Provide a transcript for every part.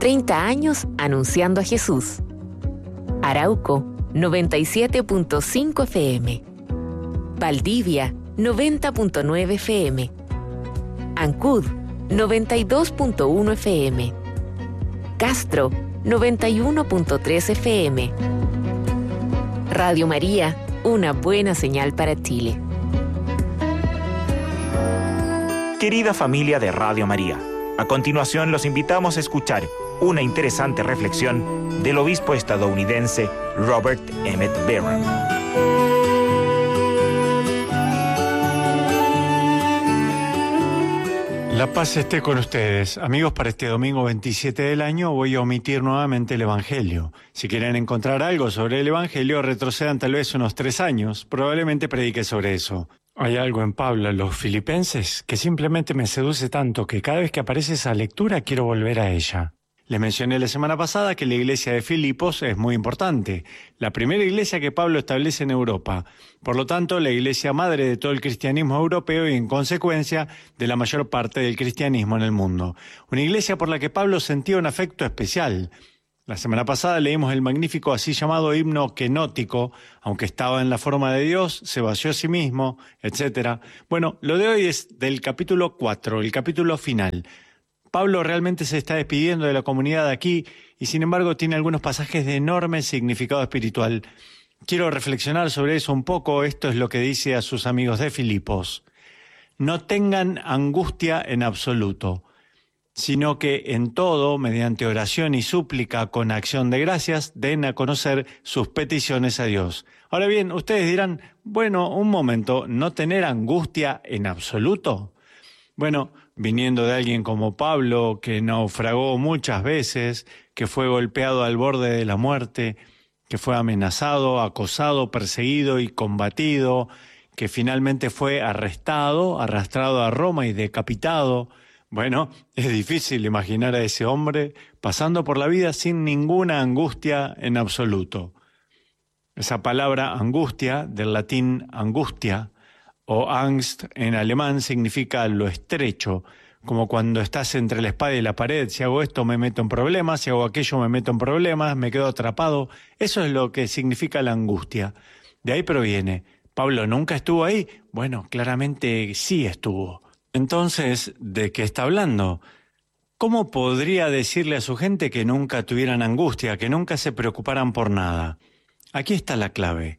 30 años anunciando a Jesús. Arauco, 97.5 FM. Valdivia, 90.9 FM. Ancud, 92.1 FM. Castro, 91.3 FM. Radio María, una buena señal para Chile. Querida familia de Radio María, a continuación los invitamos a escuchar una interesante reflexión del obispo estadounidense Robert Emmett Barron. La paz esté con ustedes. Amigos, para este domingo 27 del año voy a omitir nuevamente el Evangelio. Si quieren encontrar algo sobre el Evangelio, retrocedan tal vez unos 3 años. Probablemente predique sobre eso. Hay algo en Pablo a los Filipenses que simplemente me seduce tanto que cada vez que aparece esa lectura quiero volver a ella. Les mencioné la semana pasada que la iglesia de Filipos es muy importante, la primera iglesia que Pablo establece en Europa, por lo tanto la iglesia madre de todo el cristianismo europeo y en consecuencia de la mayor parte del cristianismo en el mundo. Una iglesia por la que Pablo sentía un afecto especial. La semana pasada leímos el magnífico así llamado himno kenótico, aunque estaba en la forma de Dios, se vació a sí mismo, etc. Bueno, lo de hoy es del capítulo 4, el capítulo final. Pablo realmente se está despidiendo de la comunidad aquí y sin embargo tiene algunos pasajes de enorme significado espiritual. Quiero reflexionar sobre eso un poco. Esto es lo que dice a sus amigos de Filipos. No tengan angustia en absoluto, sino que en todo, mediante oración y súplica con acción de gracias, den a conocer sus peticiones a Dios. Ahora bien, ustedes dirán, bueno, un momento, ¿no tener angustia en absoluto? Bueno, viniendo de alguien como Pablo, que naufragó muchas veces, que fue golpeado al borde de la muerte, que fue amenazado, acosado, perseguido y combatido, que finalmente fue arrestado, arrastrado a Roma y decapitado. Bueno, es difícil imaginar a ese hombre pasando por la vida sin ninguna angustia en absoluto. Esa palabra angustia, del latín angustia, o Angst en alemán significa lo estrecho, como cuando estás entre la espada y la pared. Si hago esto me meto en problemas, si hago aquello me meto en problemas, me quedo atrapado. Eso es lo que significa la angustia. De ahí proviene. ¿Pablo nunca estuvo ahí? Bueno, claramente sí estuvo. Entonces, ¿de qué está hablando? ¿Cómo podría decirle a su gente que nunca tuvieran angustia, que nunca se preocuparan por nada? Aquí está la clave.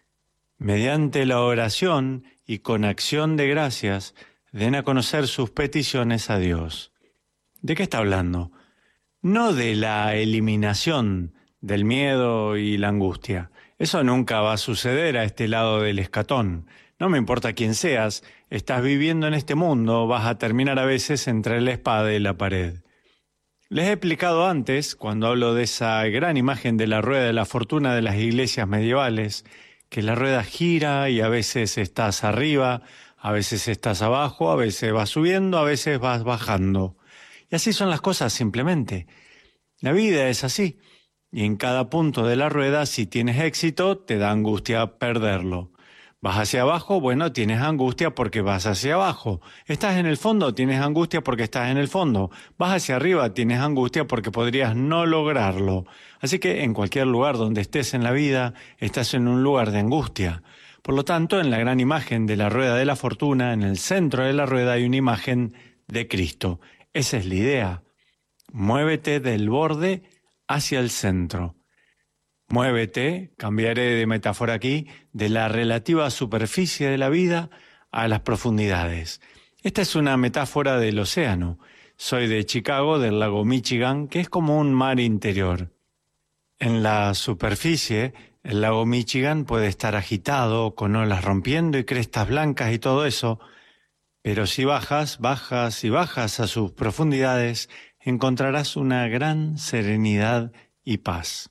Mediante la oración y con acción de gracias, den a conocer sus peticiones a Dios. ¿De qué está hablando? No de la eliminación del miedo y la angustia. Eso nunca va a suceder a este lado del escatón. No me importa quién seas, estás viviendo en este mundo, vas a terminar a veces entre la espada y la pared. Les he explicado antes, cuando hablo de esa gran imagen de la rueda de la fortuna de las iglesias medievales, que la rueda gira y a veces estás arriba, a veces estás abajo, a veces vas subiendo, a veces vas bajando. Y así son las cosas simplemente. La vida es así. Y en cada punto de la rueda, si tienes éxito, te da angustia perderlo. Vas hacia abajo, bueno, tienes angustia porque vas hacia abajo. Estás en el fondo, tienes angustia porque estás en el fondo. Vas hacia arriba, tienes angustia porque podrías no lograrlo. Así que en cualquier lugar donde estés en la vida, estás en un lugar de angustia. Por lo tanto, en la gran imagen de la rueda de la fortuna, en el centro de la rueda hay una imagen de Cristo. Esa es la idea. Muévete del borde hacia el centro. Muévete, cambiaré de metáfora aquí, de la relativa superficie de la vida a las profundidades. Esta es una metáfora del océano. Soy de Chicago, del lago Michigan, que es como un mar interior. En la superficie, el lago Michigan puede estar agitado, con olas rompiendo y crestas blancas y todo eso, pero si bajas a sus profundidades, encontrarás una gran serenidad y paz.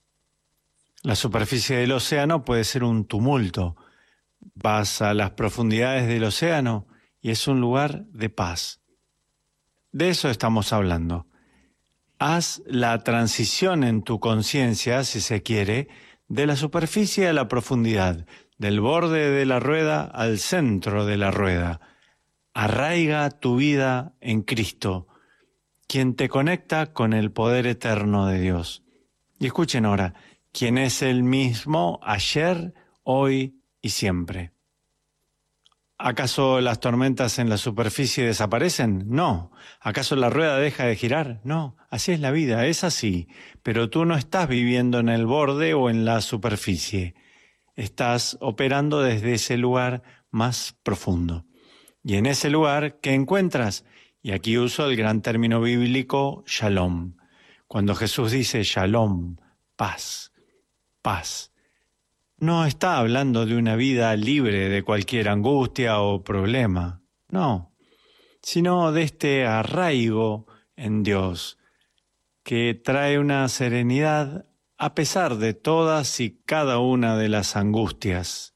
La superficie del océano puede ser un tumulto. Vas a las profundidades del océano y es un lugar de paz. De eso estamos hablando. Haz la transición en tu conciencia, si se quiere, de la superficie a la profundidad, del borde de la rueda al centro de la rueda. Arraiga tu vida en Cristo. quien te conecta con el poder eterno de Dios. Y escuchen ahora, quien es el mismo ayer, hoy y siempre. ¿Acaso las tormentas en la superficie desaparecen? No. ¿Acaso la rueda deja de girar? No. Así es la vida, es así. Pero tú no estás viviendo en el borde o en la superficie. Estás operando desde ese lugar más profundo. Y en ese lugar, ¿qué encuentras? Y aquí uso el gran término bíblico, shalom. Cuando Jesús dice shalom, paz, paz, no está hablando de una vida libre de cualquier angustia o problema, no, sino de este arraigo en Dios, que trae una serenidad a pesar de todas y cada una de las angustias,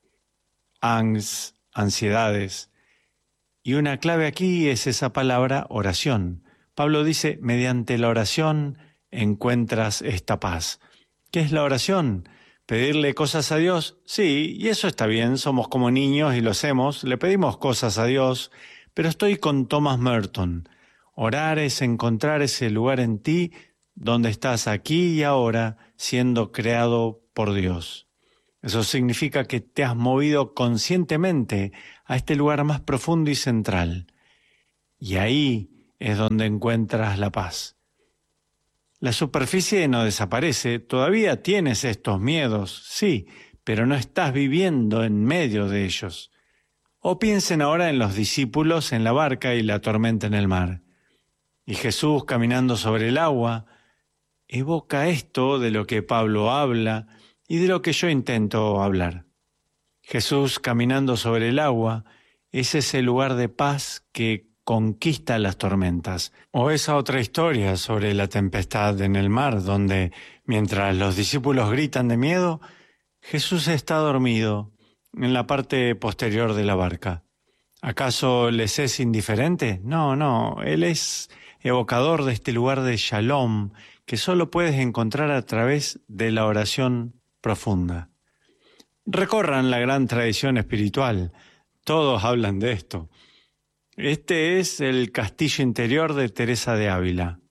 ansiedades. Y una clave aquí es esa palabra oración. Pablo dice, mediante la oración encuentras esta paz. ¿Qué es la oración? ¿Pedirle cosas a Dios? Sí, y eso está bien, somos como niños y lo hacemos, le pedimos cosas a Dios, pero estoy con Thomas Merton. Orar es encontrar ese lugar en ti donde estás aquí y ahora siendo creado por Dios. Eso significa que te has movido conscientemente a este lugar más profundo y central. Y ahí es donde encuentras la paz. La superficie no desaparece, todavía tienes estos miedos, sí, pero no estás viviendo en medio de ellos. O piensen ahora en los discípulos en la barca y la tormenta en el mar. Y Jesús caminando sobre el agua evoca esto de lo que Pablo habla y de lo que yo intento hablar. Jesús caminando sobre el agua es ese lugar de paz que conquista las tormentas. O esa otra historia sobre la tempestad en el mar, donde mientras los discípulos gritan de miedo, Jesús está dormido en la parte posterior de la barca. ¿Acaso les es indiferente? No, Él es evocador de este lugar de shalom que solo puedes encontrar a través de la oración profunda. Recorran la gran tradición espiritual, todos hablan de esto. Este es el castillo interior de Teresa de Ávila.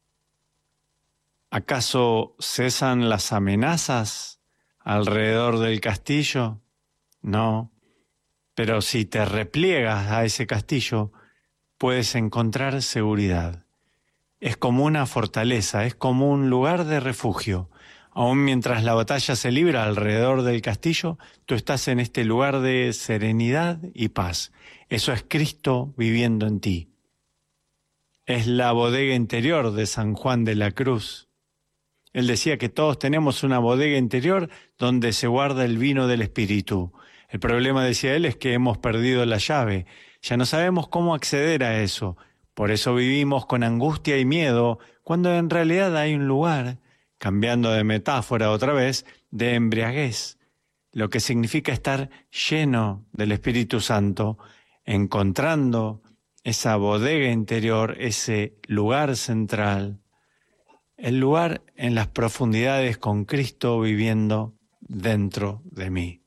¿Acaso cesan las amenazas alrededor del castillo? No, pero si te repliegas a ese castillo, puedes encontrar seguridad. Es como una fortaleza, es como un lugar de refugio. Aún mientras la batalla se libra alrededor del castillo, tú estás en este lugar de serenidad y paz. Eso es Cristo viviendo en ti. Es la bodega interior de San Juan de la Cruz. Él decía que todos tenemos una bodega interior donde se guarda el vino del Espíritu. El problema, decía él, es que hemos perdido la llave. Ya no sabemos cómo acceder a eso. Por eso vivimos con angustia y miedo, cuando en realidad hay un lugar, cambiando de metáfora otra vez, de embriaguez, lo que significa estar lleno del Espíritu Santo, encontrando esa bodega interior, ese lugar central, el lugar en las profundidades con Cristo viviendo dentro de mí.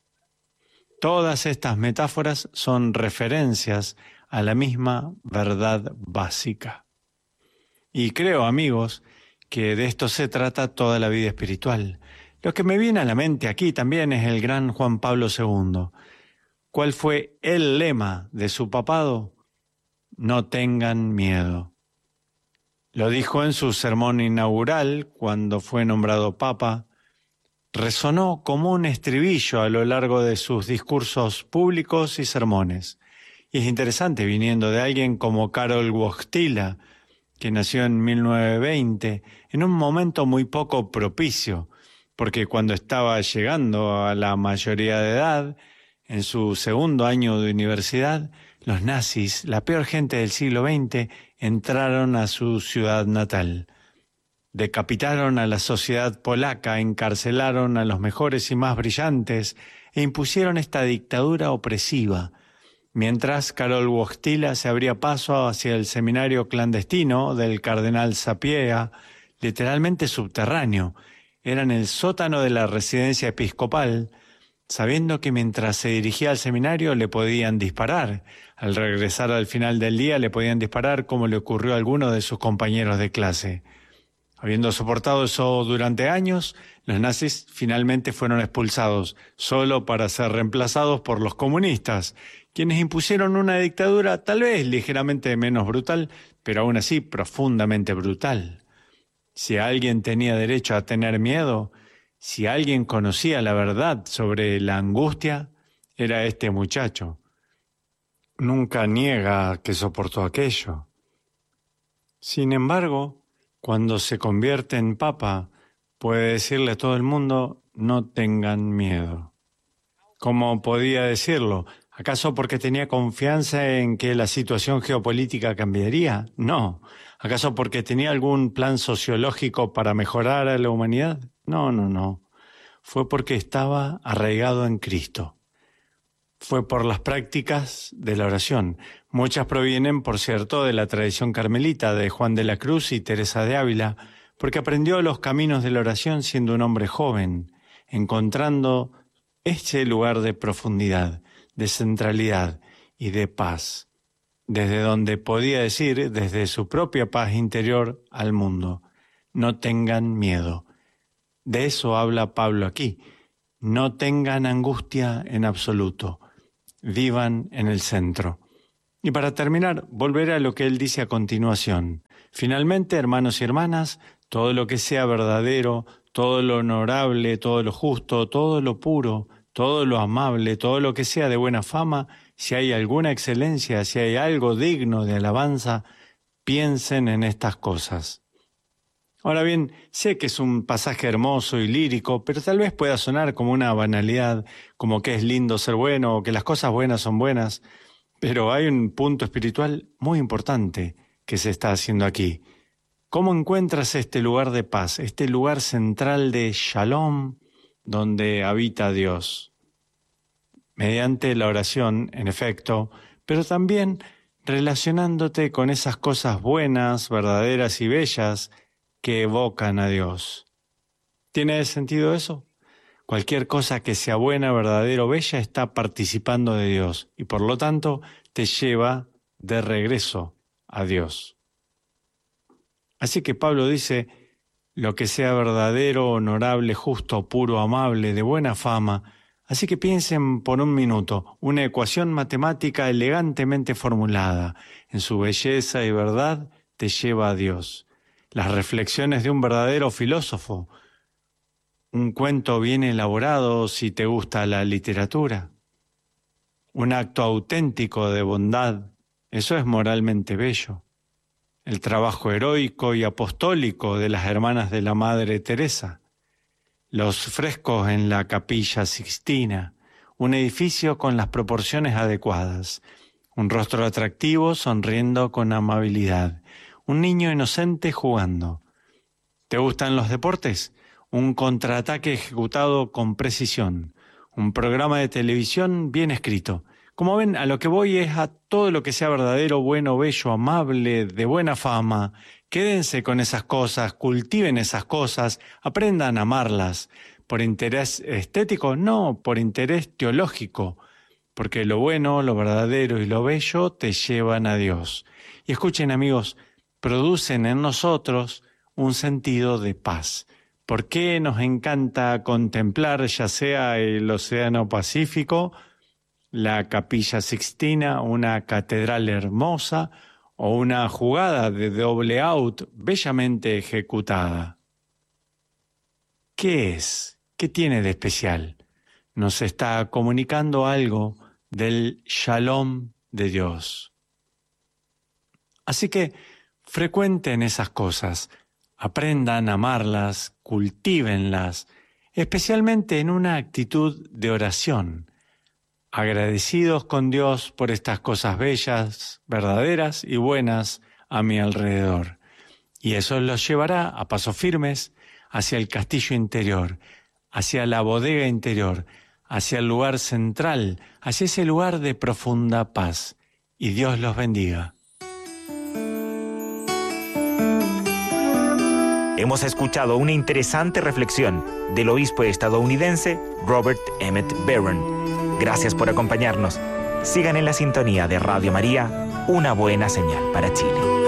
Todas estas metáforas son referencias a la misma verdad básica. Y creo, amigos, que de esto se trata toda la vida espiritual. Lo que me viene a la mente aquí también es el gran Juan Pablo II. ¿Cuál fue el lema de su papado? No tengan miedo. Lo dijo en su sermón inaugural cuando fue nombrado papa. Resonó como un estribillo a lo largo de sus discursos públicos y sermones. Y es interesante viniendo de alguien como Karol Wojtyla, que nació en 1920, en un momento muy poco propicio, porque cuando estaba llegando a la mayoría de edad, en su segundo año de universidad, los nazis, la peor gente del siglo XX, entraron a su ciudad natal. Decapitaron a la sociedad polaca, encarcelaron a los mejores y más brillantes e impusieron esta dictadura opresiva. Mientras Karol Wojtyla se abría paso hacia el seminario clandestino del cardenal Sapieha, literalmente subterráneo, era en el sótano de la residencia episcopal, sabiendo que mientras se dirigía al seminario le podían disparar. Al regresar al final del día le podían disparar, como le ocurrió a alguno de sus compañeros de clase. Habiendo soportado eso durante años, los nazis finalmente fueron expulsados, solo para ser reemplazados por los comunistas, quienes impusieron una dictadura tal vez ligeramente menos brutal, pero aún así profundamente brutal. Si alguien tenía derecho a tener miedo, si alguien conocía la verdad sobre la angustia, era este muchacho. Nunca niega que soportó aquello. Sin embargo, cuando se convierte en papa, puede decirle a todo el mundo, no tengan miedo. ¿Cómo podía decirlo? ¿Acaso porque tenía confianza en que la situación geopolítica cambiaría? No. ¿Acaso porque tenía algún plan sociológico para mejorar a la humanidad? No. Fue porque estaba arraigado en Cristo. Fue por las prácticas de la oración. Muchas provienen, por cierto, de la tradición carmelita de Juan de la Cruz y Teresa de Ávila, porque aprendió los caminos de la oración siendo un hombre joven, encontrando este lugar de profundidad, de centralidad y de paz, desde donde podía decir, desde su propia paz interior al mundo, no tengan miedo. De eso habla Pablo aquí. No tengan angustia en absoluto. Vivan en el centro. Y para terminar, volveré a lo que él dice a continuación. Finalmente, hermanos y hermanas, todo lo que sea verdadero, todo lo honorable, todo lo justo, todo lo puro, todo lo amable, todo lo que sea de buena fama, si hay alguna excelencia, si hay algo digno de alabanza, piensen en estas cosas. Ahora bien, sé que es un pasaje hermoso y lírico, pero tal vez pueda sonar como una banalidad, como que es lindo ser bueno o que las cosas buenas son buenas, pero hay un punto espiritual muy importante que se está haciendo aquí. ¿Cómo encuentras este lugar de paz, este lugar central de Shalom, donde habita Dios? Mediante la oración, en efecto, pero también relacionándote con esas cosas buenas, verdaderas y bellas que evocan a Dios. ¿Tiene sentido eso? Cualquier cosa que sea buena, verdadera o bella está participando de Dios y por lo tanto te lleva de regreso a Dios. Así que Pablo dice, lo que sea verdadero, honorable, justo, puro, amable, de buena fama. Así que piensen por un minuto, una ecuación matemática elegantemente formulada, en su belleza y verdad te lleva a Dios. Las reflexiones de un verdadero filósofo, un cuento bien elaborado si te gusta la literatura, un acto auténtico de bondad, eso es moralmente bello. El trabajo heroico y apostólico de las hermanas de la Madre Teresa, los frescos en la Capilla Sixtina, un edificio con las proporciones adecuadas, un rostro atractivo sonriendo con amabilidad, un niño inocente jugando. ¿Te gustan los deportes? Un contraataque ejecutado con precisión, un programa de televisión bien escrito. Como ven, a lo que voy es a todo lo que sea verdadero, bueno, bello, amable, de buena fama. Quédense con esas cosas, cultiven esas cosas, aprendan a amarlas. ¿Por interés estético? No, por interés teológico. Porque lo bueno, lo verdadero y lo bello te llevan a Dios. Y escuchen, amigos, producen en nosotros un sentido de paz. ¿Por qué nos encanta contemplar ya sea el Océano Pacífico, la Capilla Sixtina, una catedral hermosa o una jugada de doble out bellamente ejecutada? ¿Qué es? ¿Qué tiene de especial? Nos está comunicando algo del Shalom de Dios. Así que frecuenten esas cosas, aprendan a amarlas, cultívenlas, especialmente en una actitud de oración, agradecidos con Dios por estas cosas bellas, verdaderas y buenas a mi alrededor. Y eso los llevará a pasos firmes hacia el castillo interior, hacia la bodega interior, hacia el lugar central, hacia ese lugar de profunda paz. Y Dios los bendiga. Hemos escuchado una interesante reflexión del obispo estadounidense Robert Emmett Barron. Gracias por acompañarnos. Sigan en la sintonía de Radio María, una buena señal para Chile.